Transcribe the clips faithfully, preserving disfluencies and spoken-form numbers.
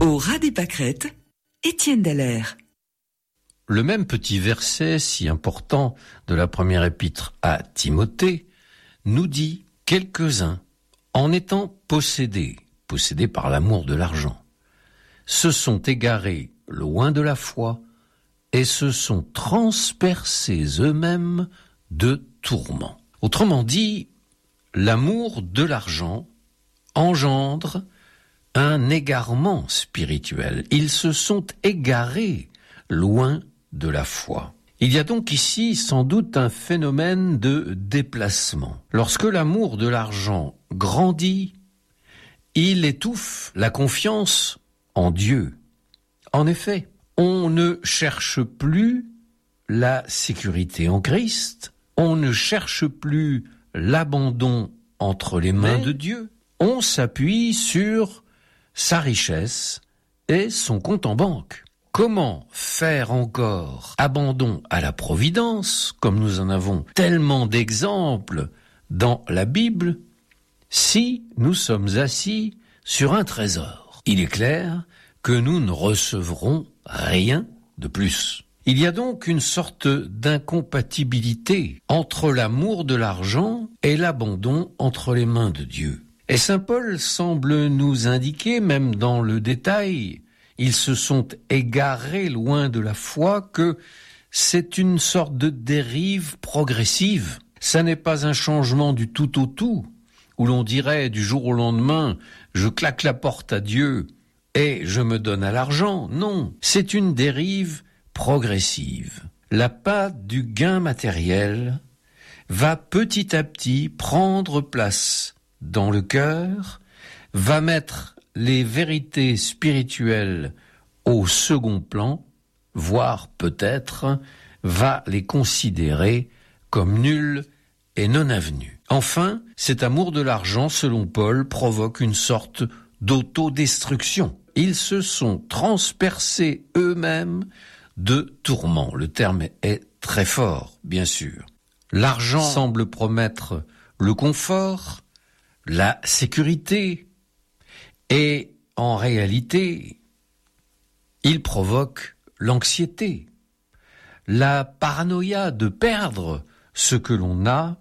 Au ras des pâquerettes, Étienne Dallaire. Le même petit verset si important de la première épître à Timothée nous dit « Quelques-uns, en étant possédés, possédés par l'amour de l'argent, se sont égarés loin de la foi et se sont transpercés eux-mêmes de tourments. » Autrement dit, l'amour de l'argent engendre un égarement spirituel. Ils se sont égarés loin de la foi. Il y a donc ici sans doute un phénomène de déplacement. Lorsque l'amour de l'argent grandit, il étouffe la confiance en Dieu. En effet, on ne cherche plus la sécurité en Christ, on ne cherche plus l'abandon entre les mains Mais... de Dieu, on s'appuie sur sa richesse et son compte en banque. Comment faire encore abandon à la providence, comme nous en avons tellement d'exemples dans la Bible, si nous sommes assis sur un trésor? Il est clair que nous ne recevrons rien de plus. Il y a donc une sorte d'incompatibilité entre l'amour de l'argent et l'abandon entre les mains de Dieu. Et saint Paul semble nous indiquer, même dans le détail, ils se sont égarés loin de la foi, que c'est une sorte de dérive progressive. Ça n'est pas un changement du tout au tout, où l'on dirait du jour au lendemain, je claque la porte à Dieu et je me donne à l'argent. Non, c'est une dérive progressive. La pâte du gain matériel va petit à petit prendre place dans le cœur, va mettre les vérités spirituelles au second plan, voire peut-être va les considérer comme nulles et non avenues. Enfin, cet amour de l'argent, selon Paul, provoque une sorte d'autodestruction. Ils se sont transpercés eux-mêmes de tourments. Le terme est très fort, bien sûr. L'argent semble promettre le confort, la sécurité, et en réalité, il provoque l'anxiété, la paranoïa de perdre ce que l'on a,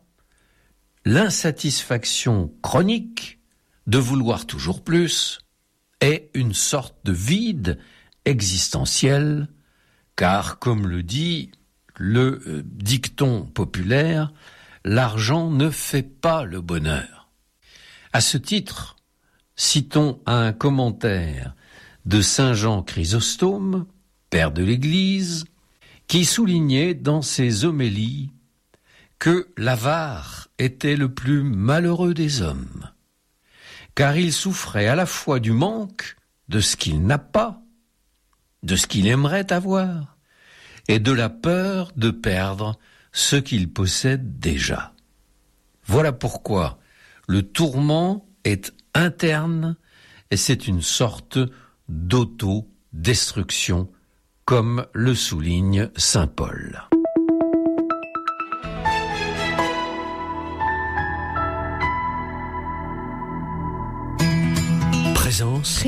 l'insatisfaction chronique de vouloir toujours plus, et une sorte de vide existentiel, car comme le dit le euh, dicton populaire, l'argent ne fait pas le bonheur. À ce titre, citons un commentaire de saint Jean Chrysostome, père de l'Église, qui soulignait dans ses homélies que l'avare était le plus malheureux des hommes, car il souffrait à la fois du manque de ce qu'il n'a pas, de ce qu'il aimerait avoir, et de la peur de perdre ce qu'il possède déjà. Voilà pourquoi le tourment est interne et c'est une sorte d'auto-destruction, comme le souligne saint Paul. Présence